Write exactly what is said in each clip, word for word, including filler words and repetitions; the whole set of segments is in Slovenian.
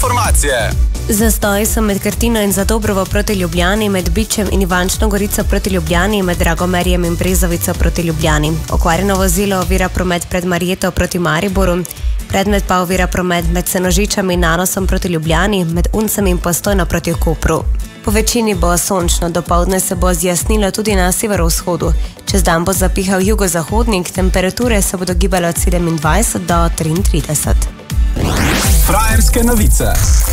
informacije. Zastoji so med Krtino in Zadobrovo proti Ljubljani, med Bičem in Ivančno Gorico proti Ljubljani, med Dragomerjem in Brezovico proti Ljubljani. Okvarjeno vozilo ovira promet pred Marjeto proti Mariboru, predmet pa ovira promet med Senožičami in Nanosom proti Ljubljani, med Uncem in Postojno proti Kopru. Po večini bo sončno, dopoldne se bo zjasnilo tudi na severovzhodu. Čez dan bo zapihal jugozahodnik, temperature se bodo gibale od sedemindvajset do triintrideset. Frajerske novice.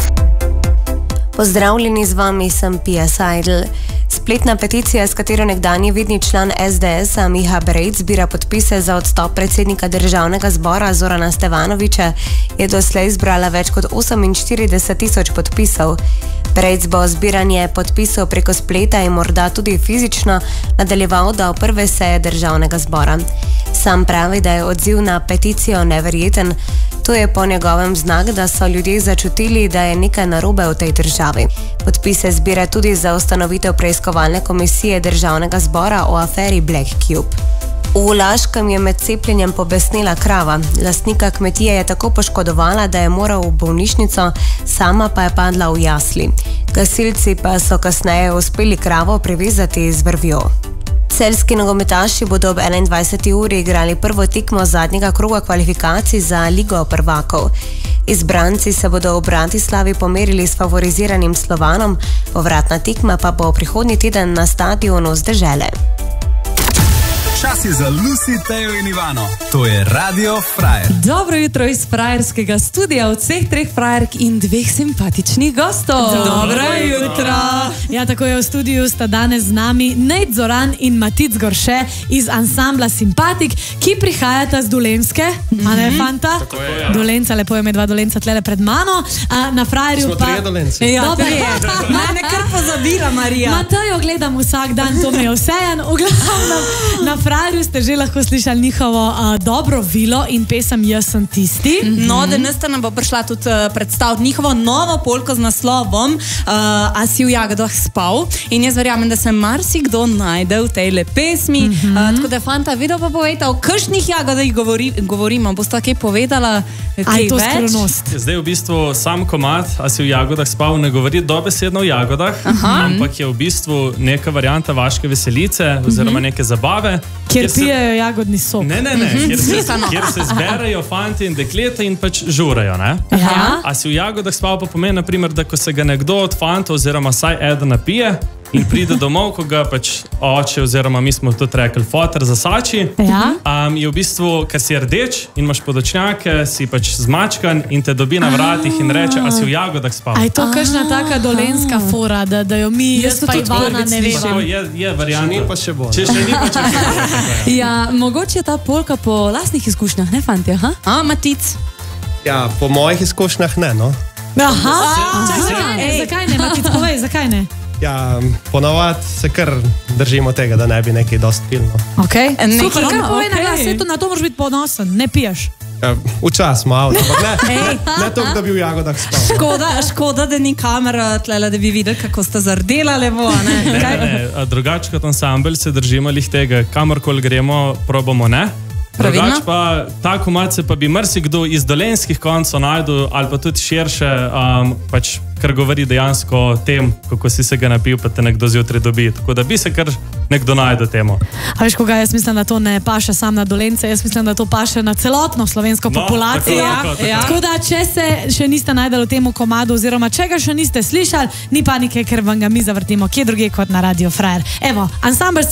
Pozdravljeni, z vami sem Pia Seidel. Spletna peticija, s katero nekdanji vidni član S D S-a Miha Brejc zbira podpise za odstop predsednika državnega zbora Zorana Stevanovića, je doslej zbrala več kot oseminštirideset tisoč podpisov. Brejc bo zbiranje podpisov preko spleta in morda tudi fizično nadaljeval do prve seje državnega zbora. Sam pravi, da je odziv na peticijo neverjeten. To je po njegovem znak, da so ljudje začutili, da je nekaj narobe v tej državi. Podpise zbira tudi za ustanovitev preiskovalne komisije državnega zbora o aferi Black Cube. V Laškem je med cepljenjem pobesnela krava. Lastnika kmetije je tako poškodovala, da je moral v bolnišnico, sama pa je padla v jasli. Gasilci pa so kasneje uspeli kravo privezati z vrvjo. Celjski nogometaši bodo ob enaindvajseti uri igrali prvo tekmo zadnjega kroga kvalifikacij za Ligo prvakov. Izbranci se bodo v Bratislavi pomerili s favoriziranim Slovanom, povratna tekma pa bo prihodnji teden na stadionu z Dežele. Čas je za Lucy, Tejo in Ivano. To je Radio Frajer. Dobro jutro iz frajerskega studia, od vseh treh frajerk in dveh simpatičnih gostov. Dobro jutro. Ja, tako je, v studiu sta danes z nami Nejc Zoran in Matic Gorše iz ansambla Simpatik, ki prihajata z Dolenjske. Mm-hmm. A ne, fanta? Tako je, ja. Dolenca, lepo je, med dva Dolenca tlele pred mano. A, na frajerju Smo pa... Smo trije Dolenci. Ja, Dobre. trije. Mene kar pozabila, Marija. Matejo gledam vsak dan, to me je vsejen. V glavnem, na frajerju ste že lahko slišali njihovo uh, dobro vilo in pesem Jaz sem tisti. Mm-hmm. No, danes nam bo prišla tudi uh, predstaviti njihovo novo polko z naslovom uh, A si v jagodah spal. In jaz verjamem, da se marsikdo najde v tej le pesmi. Mm-hmm. uh, tako da, fanta, video pa povejte, o kakšnih jagodah govori, govorimo. Boste kaj povedala? Aj to skrivnost. Zdaj v bistvu sam komad A si v jagodah spal ne govori dobesedno o jagodah, Aha. ampak je v bistvu neka varianta vaške veselice oziroma mm-hmm. neke zabave. Kjer, kjer pijejo jagodni sok. Ne, ne, ne. Kjer se, kjer se zberajo fanti in dekleta in pač žurajo, ne? Aha. A si v jagodah spal pa pomeni, naprimer, da ko se ga nekdo od fantov oziroma saj eden napije in pride domov, ko ga pač oče oziroma mi smo tudi rekli foter zasači, ja. um, je v bistvu, ker si rdeč in imaš podočnjake, si pač zmačkan in te dobi na vratih in reče, a si v jagodah spal. A je to kakšna taka dolenjska fora, da, da jo mi, jaz pa Ivana ne vem. Je, je varianta. Če ni pa še bo. Če še ni pa če še bo. Ja, mogoče je ta polka po lastnih izkušnjah, ne fantje? Ha? A, Matic? Ja, po mojih izkušnjah ne, no. Aha, Aha. Zakaj ne, Matic, povej, zakaj ne? Ja, ponavadi se kar držimo tega, da ne bi nekaj dost pilno. Ok, super, kar povej okay. na glas, to, na to moraš biti ponosen, ne piješ. Ja, včas malo, ampak ne, ne toliko, da bi v jagodah spal. Škoda, škoda, da ni kamera tlele, da bi videli, kako sta zardela levo, ne? Ne, ne, ne. Drugače kot ansambel se držimo lih tega, kamorkoli gremo, probamo, ne? Drugač pa ta komad se pa bi marsikdo iz dolenjskih koncov najdel ali pa tudi širše, um, pač, kar govori dejansko o tem, kako si se ga napil, pa te nekdo zjutraj dobi. Tako da bi se kar nekdo najdel temu. A veš, koga, jaz mislim, da to ne paše sam na Dolence, jaz mislim, da to paše na celotno slovensko no, populacijo. Tako, tako, tako. Ja. Tako da, če se še niste najdeli v temu komadu, oziroma če ga še niste slišali, ni panike, ker vam ga mi zavrtimo kje druge kot na Radio Frajer. Evo, ansambel